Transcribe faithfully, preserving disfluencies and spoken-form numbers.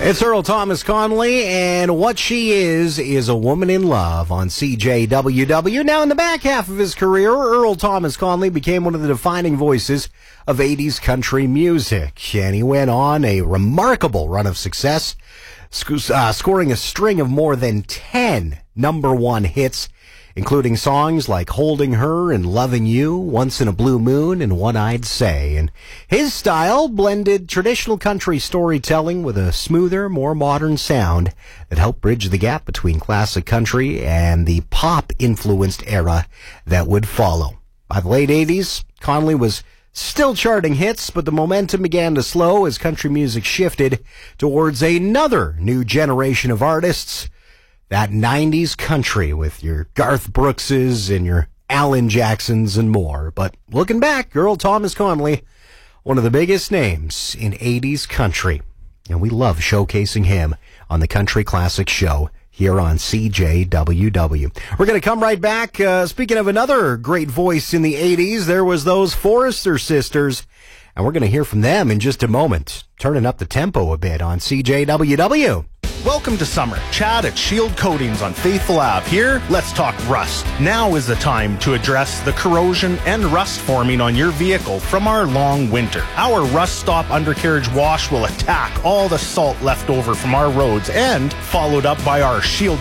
It's Earl Thomas Conley, and what she is, is a woman in love on C J W W. Now, in the back half of his career, Earl Thomas Conley became one of the defining voices of eighties country music, and he went on a remarkable run of success, sc- uh, scoring a string of more than ten number one hits, including songs like Holding Her and Loving You, Once in a Blue Moon, and One I'd Say. And his style blended traditional country storytelling with a smoother, more modern sound that helped bridge the gap between classic country and the pop-influenced era that would follow. By the late eighties, Conley was still charting hits, but the momentum began to slow as country music shifted towards another new generation of artists, that nineties country with your Garth Brookses and your Alan Jacksons and more. But looking back, Earl Thomas Conley, one of the biggest names in eighties country. And we love showcasing him on the Country Classic Show here on C J W W. We're going to come right back. Uh, speaking of another great voice in the eighties, there was those Forrester sisters. And we're going to hear from them in just a moment, turning up the tempo a bit on C J W W. Welcome to summer. Chad at Shield Coatings on Faithful Ave. Here, let's talk rust. Now is the time to address the corrosion and rust forming on your vehicle from our long winter. Our Rust Stop undercarriage wash will attack all the salt left over from our roads, and followed up by our Shield